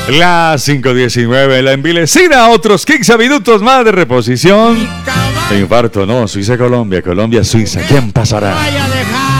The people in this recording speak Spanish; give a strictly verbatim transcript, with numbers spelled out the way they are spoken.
Las cinco diecinueve, la envilecina, otros quince minutos más de reposición. De infarto, no, Suiza-Colombia, Colombia-Suiza, ¿quién pasará?